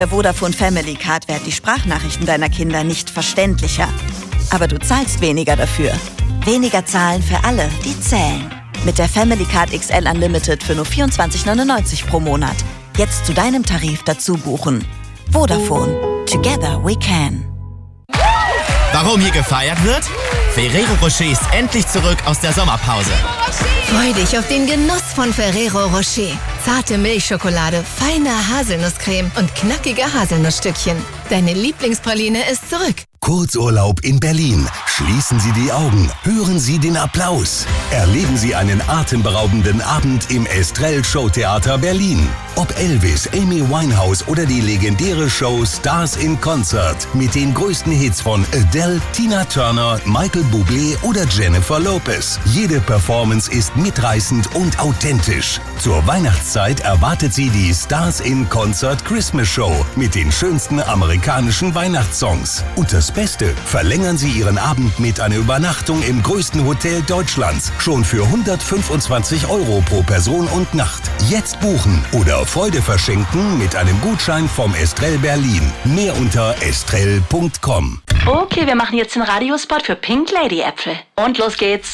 Der Vodafone Family Card wird die Sprachnachrichten deiner Kinder nicht verständlicher. Aber du zahlst weniger dafür. Weniger zahlen für alle, die zählen. Mit der Family Card XL Unlimited für nur 24,99 pro Monat. Jetzt zu deinem Tarif dazu buchen. Vodafone. Together we can. Warum hier gefeiert wird? Ferrero Rocher ist endlich zurück aus der Sommerpause. Freu dich auf den Genuss von Ferrero Rocher. Zarte Milchschokolade, feine Haselnusscreme und knackige Haselnussstückchen. Deine Lieblingspraline ist zurück. Kurzurlaub in Berlin. Schließen Sie die Augen. Hören Sie den Applaus. Erleben Sie einen atemberaubenden Abend im Estrell Showtheater Berlin. Ob Elvis, Amy Winehouse oder die legendäre Show Stars in Concert mit den größten Hits von Adele, Tina Turner, Michael Bublé oder Jennifer Lopez. Jede Performance ist mitreißend und authentisch. Zur Weihnachtszeit erwartet Sie die Stars in Concert Christmas Show mit den schönsten amerikanischen Weihnachtssongs. Und das Beste, verlängern Sie Ihren Abend mit einer Übernachtung im größten Hotel Deutschlands. Schon für 125 € pro Person und Nacht. Jetzt buchen oder Freude verschenken mit einem Gutschein vom Estrell Berlin. Mehr unter estrell.com. Okay, wir machen jetzt den Radiospot für Pink Lady Äpfel. Und los geht's.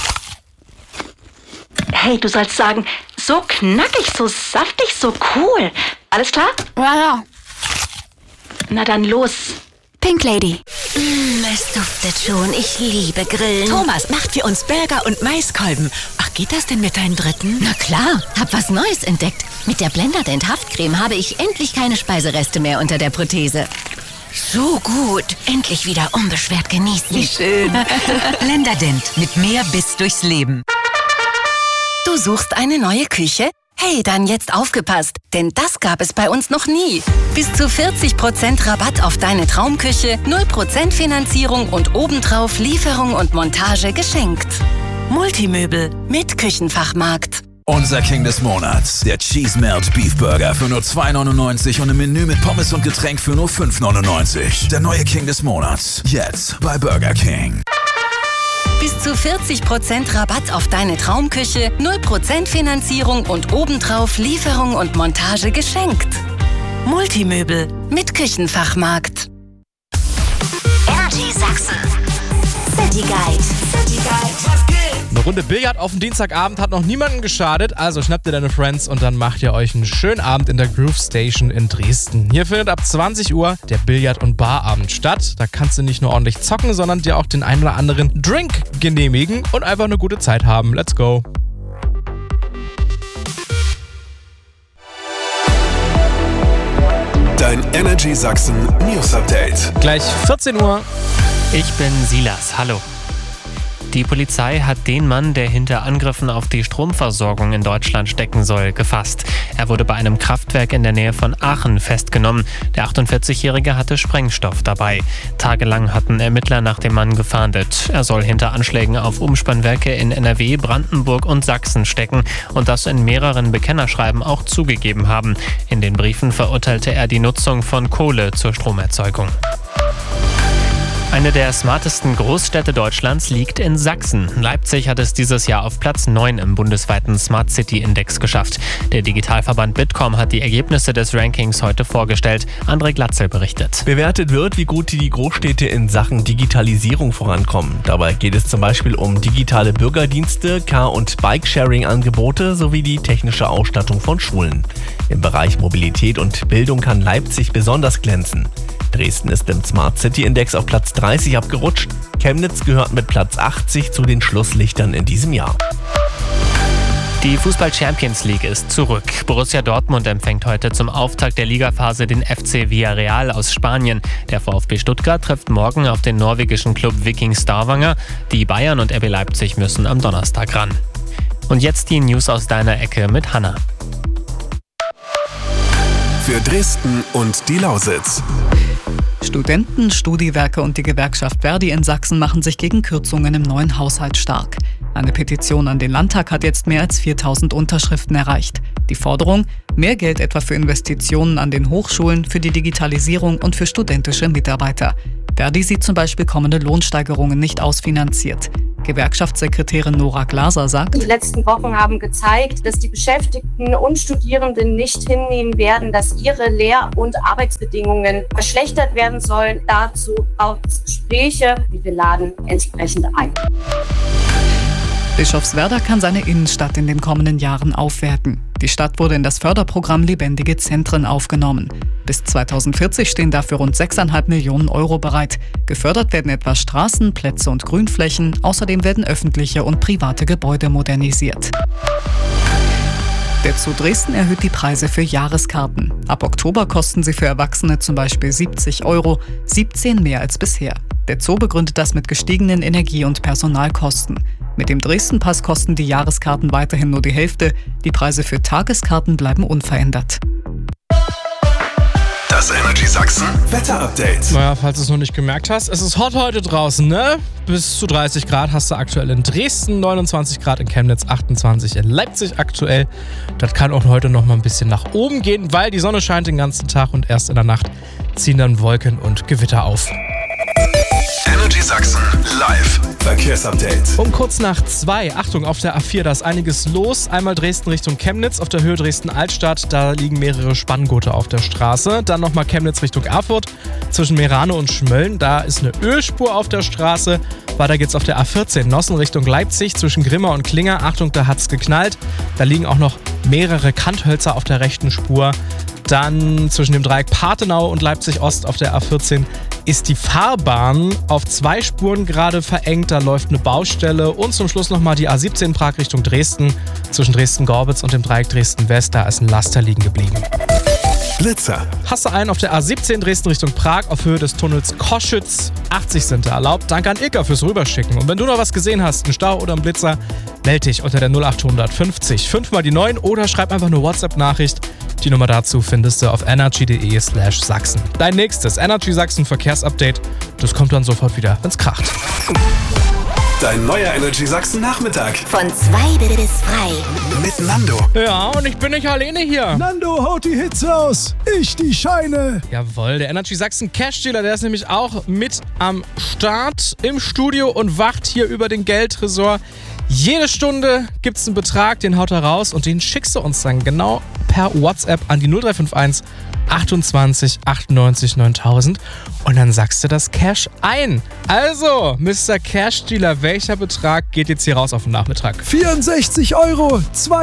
Hey, du sollst sagen, so knackig, so saftig, so cool. Alles klar? Ja. Na dann los. Pink Lady. Es duftet schon. Ich liebe Grillen. Thomas, macht für uns Burger und Maiskolben. Ach, geht das denn mit deinen Dritten? Na klar, hab was Neues entdeckt. Mit der Blenderdent Haftcreme habe ich endlich keine Speisereste mehr unter der Prothese. So gut. Endlich wieder unbeschwert genießen. Wie schön. Blenderdent mit mehr Biss durchs Leben. Du suchst eine neue Küche? Hey, dann jetzt aufgepasst, denn das gab es bei uns noch nie. Bis zu 40% Rabatt auf deine Traumküche, 0% Finanzierung und obendrauf Lieferung und Montage geschenkt. Multimöbel mit Küchenfachmarkt. Unser King des Monats, der Cheese Melt Beef Burger für nur 2,99 und ein Menü mit Pommes und Getränk für nur 5,99. Der neue King des Monats, jetzt bei Burger King. Bis zu 40% Rabatt auf deine Traumküche, 0% Finanzierung und obendrauf Lieferung und Montage geschenkt. Multimöbel mit Küchenfachmarkt. Energy Sachsen. City Guide. Eine Runde Billard auf dem Dienstagabend hat noch niemanden geschadet, also schnappt ihr deine Friends und dann macht ihr euch einen schönen Abend in der Groove Station in Dresden. Hier findet ab 20 Uhr der Billard- und Barabend statt. Da kannst du nicht nur ordentlich zocken, sondern dir auch den einen oder anderen Drink genehmigen und einfach eine gute Zeit haben. Let's go! Dein Energy Sachsen News Update. Gleich 14 Uhr. Ich bin Silas. Hallo. Die Polizei hat den Mann, der hinter Angriffen auf die Stromversorgung in Deutschland stecken soll, gefasst. Er wurde bei einem Kraftwerk in der Nähe von Aachen festgenommen. Der 48-Jährige hatte Sprengstoff dabei. Tagelang hatten Ermittler nach dem Mann gefahndet. Er soll hinter Anschlägen auf Umspannwerke in NRW, Brandenburg und Sachsen stecken und das in mehreren Bekennerschreiben auch zugegeben haben. In den Briefen verurteilte er die Nutzung von Kohle zur Stromerzeugung. Eine der smartesten Großstädte Deutschlands liegt in Sachsen. Leipzig hat es dieses Jahr auf Platz 9 im bundesweiten Smart City Index geschafft. Der Digitalverband Bitkom hat die Ergebnisse des Rankings heute vorgestellt. André Glatzel berichtet. Bewertet wird, wie gut die Großstädte in Sachen Digitalisierung vorankommen. Dabei geht es zum Beispiel um digitale Bürgerdienste, Car- und Bike-Sharing-Angebote sowie die technische Ausstattung von Schulen. Im Bereich Mobilität und Bildung kann Leipzig besonders glänzen. Dresden ist im Smart City Index auf Platz 30 abgerutscht. Chemnitz gehört mit Platz 80 zu den Schlusslichtern in diesem Jahr. Die Fußball-Champions League ist zurück. Borussia Dortmund empfängt heute zum Auftakt der Ligaphase den FC Villarreal aus Spanien. Der VfB Stuttgart trifft morgen auf den norwegischen Club Viking Stavanger. Die Bayern und RB Leipzig müssen am Donnerstag ran. Und jetzt die News aus deiner Ecke mit Hanna. Für Dresden und die Lausitz. Studenten, Studiwerke und die Gewerkschaft Verdi in Sachsen machen sich gegen Kürzungen im neuen Haushalt stark. Eine Petition an den Landtag hat jetzt mehr als 4.000 Unterschriften erreicht. Die Forderung: mehr Geld etwa für Investitionen an den Hochschulen, für die Digitalisierung und für studentische Mitarbeiter. Verdi sieht zum Beispiel kommende Lohnsteigerungen nicht ausfinanziert. Gewerkschaftssekretärin Nora Glaser sagt: Die letzten Wochen haben gezeigt, dass die Beschäftigten und Studierenden nicht hinnehmen werden, dass ihre Lehr- und Arbeitsbedingungen verschlechtert werden sollen. Dazu braucht es Gespräche, und wir laden entsprechend ein. Bischofswerda kann seine Innenstadt in den kommenden Jahren aufwerten. Die Stadt wurde in das Förderprogramm Lebendige Zentren aufgenommen. Bis 2040 stehen dafür rund 6,5 Millionen Euro bereit. Gefördert werden etwa Straßen, Plätze und Grünflächen. Außerdem werden öffentliche und private Gebäude modernisiert. Der Zoo Dresden erhöht die Preise für Jahreskarten. Ab Oktober kosten sie für Erwachsene zum Beispiel 70 Euro, 17 mehr als bisher. Der Zoo begründet das mit gestiegenen Energie- und Personalkosten. Mit dem Dresden-Pass kosten die Jahreskarten weiterhin nur die Hälfte. Die Preise für Tageskarten bleiben unverändert. Das Energy Sachsen Wetter-Update. Naja, falls du es noch nicht gemerkt hast, es ist hot heute draußen, ne? Bis zu 30 Grad hast du aktuell in Dresden, 29 Grad in Chemnitz, 28 in Leipzig aktuell. Das kann auch heute noch mal ein bisschen nach oben gehen, weil die Sonne scheint den ganzen Tag und erst in der Nacht ziehen dann Wolken und Gewitter auf. Energy Sachsen live Verkehrsupdate. Um kurz nach 2, Achtung, auf der A4, da ist einiges los. Einmal Dresden Richtung Chemnitz, auf der Höhe Dresden-Altstadt, da liegen mehrere Spanngurte auf der Straße. Dann nochmal Chemnitz Richtung Erfurt, zwischen Meerane und Schmölln, da ist eine Ölspur auf der Straße. Weiter geht's auf der A14, Nossen Richtung Leipzig, zwischen Grimma und Klinger. Achtung, da hat's geknallt. Da liegen auch noch mehrere Kanthölzer auf der rechten Spur. Dann zwischen dem Dreieck Pathenau und Leipzig-Ost auf der A14 ist die Fahrbahn auf 2 Spuren gerade verengt. Da läuft eine Baustelle. Und zum Schluss nochmal die A17 Prag Richtung Dresden. Zwischen Dresden-Gorbitz und dem Dreieck Dresden-West, da ist ein Laster liegen geblieben. Blitzer. Hast du einen auf der A17 Dresden Richtung Prag auf Höhe des Tunnels Koschütz? 80 sind da erlaubt. Danke an Ilka fürs Rüberschicken. Und wenn du noch was gesehen hast, einen Stau oder einen Blitzer, melde dich unter der 0800 50 5 mal die 9 oder schreib einfach eine WhatsApp-Nachricht. Die Nummer dazu findest du auf energy.de/Sachsen. Dein nächstes Energy Sachsen Verkehrsupdate, das kommt dann sofort wieder, wenn's kracht. Dein neuer Energy Sachsen Nachmittag. Von 2 bis 3. Mit Nando. Ja, und ich bin nicht alleine hier. Nando haut die Hits raus. Ich die Scheine. Jawohl, der Energy Sachsen Cash Dealer, der ist nämlich auch mit am Start im Studio und wacht hier über den Geldtresor. Jede Stunde gibt's einen Betrag, den haut er raus und den schickst du uns dann genau per WhatsApp an die 0351 28 98 9000 und dann sagst du das Cash ein. Also, Mr. Cash Dealer, welcher Betrag geht jetzt hier raus auf den Nachmittag? 64,82 Euro.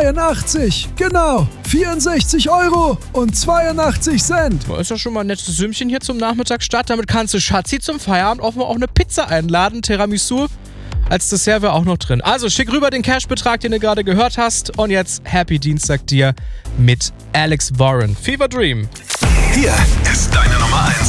Genau, 64 Euro und 82 Cent. Das ist ja schon mal ein nettes Sümmchen hier zum Nachmittagsstart. Damit kannst du Schatzi zum Feierabend auch eine Pizza einladen. Tiramisu als Dessert wäre auch noch drin. Also schick rüber den Cashbetrag, den du gerade gehört hast. Und jetzt Happy Dienstag dir mit Alex Warren. Fever Dream. Hier ist dein